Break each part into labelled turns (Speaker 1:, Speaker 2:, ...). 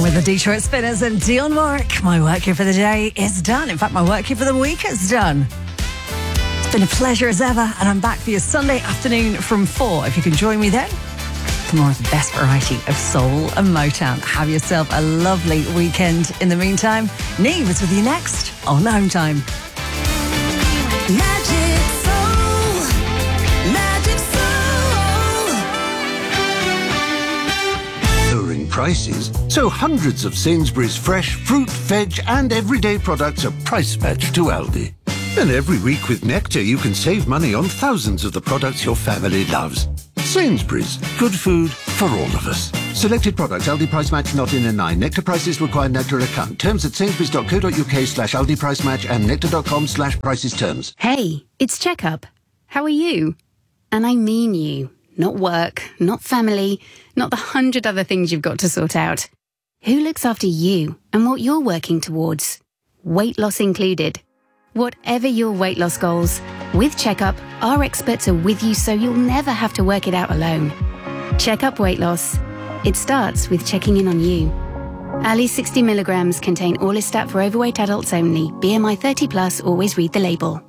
Speaker 1: with the Detroit Spinners and Dion Warwick. My work here for the day is done. In fact, my work here for the week is done. It's been a pleasure as ever, and I'm back for your Sunday afternoon from 4. If you can join me then for more of the best variety of soul and Motown. Have yourself a lovely weekend. In the meantime, Neve is with you next on Home Time.
Speaker 2: Magic Soul, Magic Soul.
Speaker 3: Lowering prices, so hundreds of Sainsbury's fresh fruit, veg and everyday products are price matched to Aldi. And every week with Nectar you can save money on thousands of the products your family loves. Sainsbury's, good food for all of us. Selected products, Aldi price match not in a 9. Nectar prices require Nectar account. Terms at sainsburys.co.uk/Aldi price match and nectar.com/prices terms.
Speaker 4: Hey, it's Checkup. How are you? And I mean you. Not work, not family, not the 100 other things you've got to sort out. Who looks after you and what you're working towards? Weight loss included. Whatever your weight loss goals, with Checkup, our experts are with you so you'll never have to work it out alone. Checkup Weight Loss. It starts with checking in on you. Ali 60 milligrams contain Orlistat for overweight adults only. BMI 30 plus, always read the label.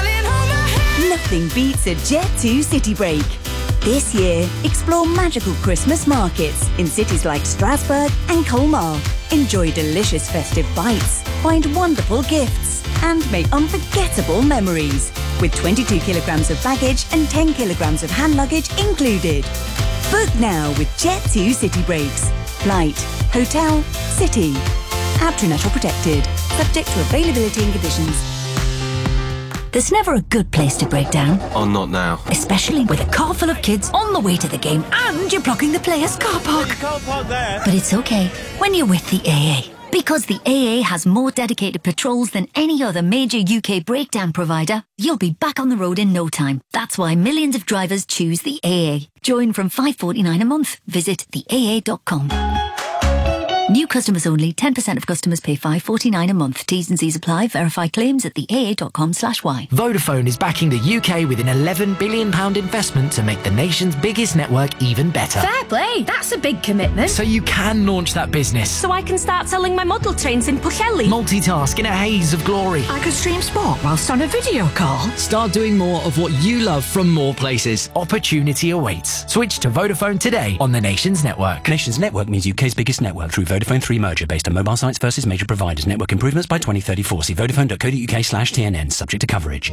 Speaker 2: Nothing beats a Jet2 city break. This year, explore magical Christmas markets in cities like Strasbourg and Colmar. Enjoy delicious festive bites, find wonderful gifts, and make unforgettable memories. With 22 kilograms of baggage and 10 kilograms of hand luggage included. Book now with Jet2 City Breaks. Flight, hotel, city. Abtrinet or protected. Subject to availability and conditions.
Speaker 5: There's never a good place to break down.
Speaker 6: Oh, not now.
Speaker 5: Especially with a car full of kids on the way to the game and you're blocking the players' car park. But it's okay when you're with the AA. Because the AA has more dedicated patrols than any other major UK breakdown provider, you'll be back on the road in no time. That's why millions of drivers choose the AA. Join from $5.49 a month. Visit theaa.com. New customers only. 10% of customers pay $5.49 a month. T's and C's apply. Verify claims at theaa.com/y.
Speaker 7: Vodafone is backing the UK with an £11 billion investment to make the nation's biggest network even better.
Speaker 8: Fair play, that's a big commitment.
Speaker 7: So you can launch that business.
Speaker 8: So I can start selling my model trains in Pwllheli.
Speaker 7: Multitask in a haze of glory.
Speaker 5: I could stream sport whilst on a video call.
Speaker 7: Start doing more of what you love from more places. Opportunity awaits. Switch to Vodafone today on the nation's network.
Speaker 9: Nation's network means UK's biggest network through Vodafone 3 merger based on mobile sites versus major providers. Network improvements by 2034. See vodafone.co.uk/TNN. Subject to coverage.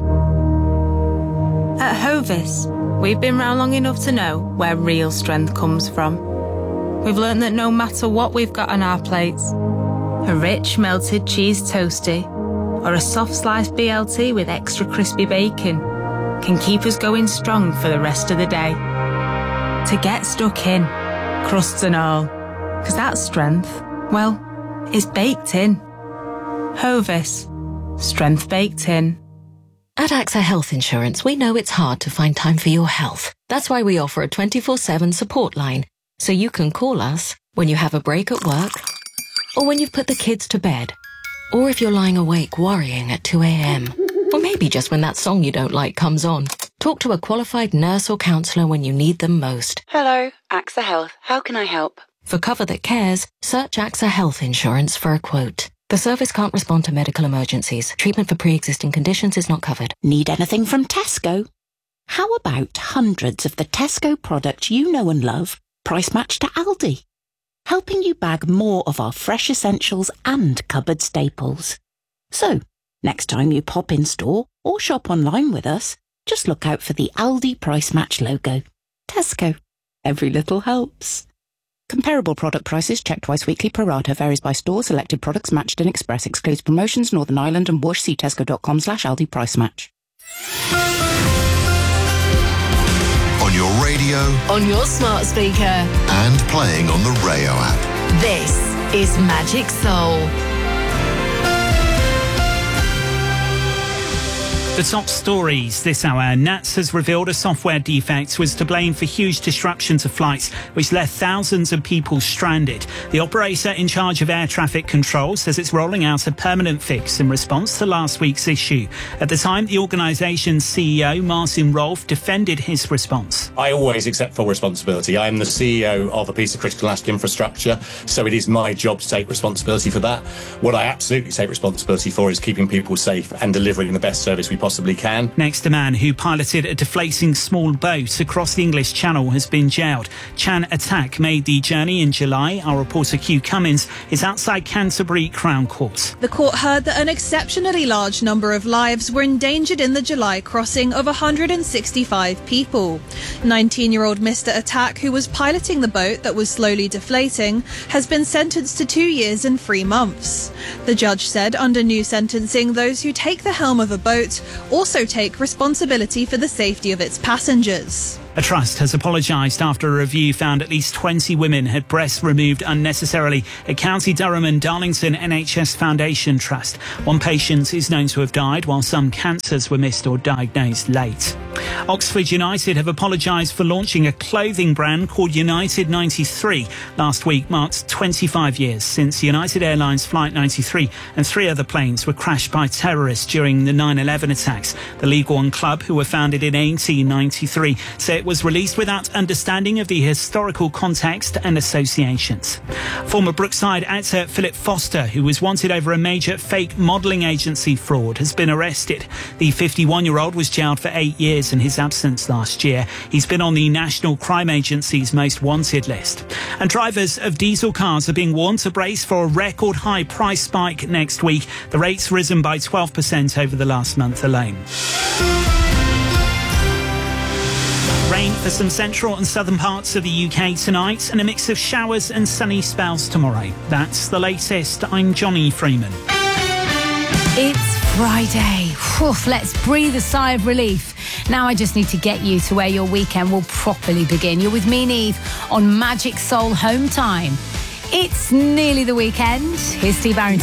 Speaker 10: At Hovis, we've been round long enough to know where real strength comes from. We've learned that no matter what we've got on our plates, a rich melted cheese toastie or a soft sliced BLT with extra crispy bacon can keep us going strong for the rest of the day. To get stuck in, crusts and all, because that strength, well, is baked in. Hovis. Strength baked in.
Speaker 11: At AXA Health Insurance, we know it's hard to find time for your health. That's why we offer a 24/7 support line, so you can call us when you have a break at work, or when you've put the kids to bed, or if you're lying awake worrying at 2 a.m, or maybe just when that song you don't like comes on. Talk to a qualified nurse or counsellor when you need them most.
Speaker 12: Hello, AXA Health. How can I help?
Speaker 11: For cover that cares, search AXA Health Insurance for a quote. The service can't respond to medical emergencies. Treatment for pre-existing conditions is not covered.
Speaker 13: Need anything from Tesco? How about hundreds of the Tesco products you know and love, price matched to Aldi? Helping you bag more of our fresh essentials and cupboard staples. So, next time you pop in store or shop online with us, just look out for the Aldi price match logo. Tesco. Every little helps. Comparable product prices checked twice weekly. Pro rata varies by store. Selected products matched in Express. Excludes promotions. Northern Ireland and Bush. See tesco.com/Aldi price match.
Speaker 14: On your radio.
Speaker 15: On your smart speaker.
Speaker 14: And playing on the Rayo app.
Speaker 15: This is Magic Soul.
Speaker 6: The top stories this hour. NATS has revealed a software defect was to blame for huge disruption to flights, which left thousands of people stranded. The operator in charge of air traffic control says it's rolling out a permanent fix in response to last week's issue. At the time, the organisation's CEO, Martin Rolfe, defended his response.
Speaker 16: I always accept full responsibility. I am the CEO of a piece of critical national infrastructure, so it is my job to take responsibility for that. What I absolutely take responsibility for is keeping people safe and delivering the best service we possibly can.
Speaker 6: Next, a man who piloted a deflating small boat across the English Channel has been jailed. Chan Attack made the journey in July. Our reporter Hugh Cummins is outside Canterbury Crown Court.
Speaker 17: The court heard that an exceptionally large number of lives were endangered in the July crossing of 165 people. 19-year-old Mr. Attack, who was piloting the boat that was slowly deflating, has been sentenced to 2 years and 3 months. The judge said under new sentencing, those who take the helm of a boat also take responsibility for the safety of its passengers.
Speaker 6: A trust has apologised after a review found at least 20 women had breasts removed unnecessarily at County Durham and Darlington NHS Foundation Trust. One patient is known to have died, while some cancers were missed or diagnosed late. Oxford United have apologised for launching a clothing brand called United 93. Last week marked 25 years since United Airlines Flight 93 and 3 other planes were crashed by terrorists during the 9/11 attacks. The League One club, who were founded in 1893, say it was released without understanding of the historical context and associations. Former Brookside actor Philip Foster, who was wanted over a major fake modelling agency fraud, has been arrested. The 51-year-old was jailed for 8 years in his absence last year. He's been on the National Crime Agency's most wanted list. And drivers of diesel cars are being warned to brace for a record high price spike next week. The rate's risen by 12% over the last month alone. Rain for some central and southern parts of the UK tonight and a mix of showers and sunny spells tomorrow. That's the latest. I'm Johnny Freeman.
Speaker 18: It's Friday. Whew, let's breathe a sigh of relief. Now I just need to get you to where your weekend will properly begin. You're with me, Neve, on Magic Soul Home Time. It's nearly the weekend. Here's Steve Barrington.